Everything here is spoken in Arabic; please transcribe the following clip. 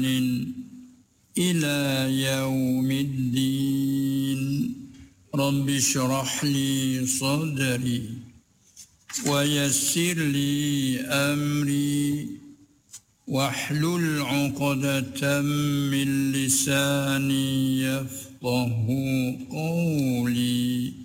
إلى يوم الدين. رب اشرح لي صدري ويسر لي أمري واحلل عقدة من لساني يفقه قولي.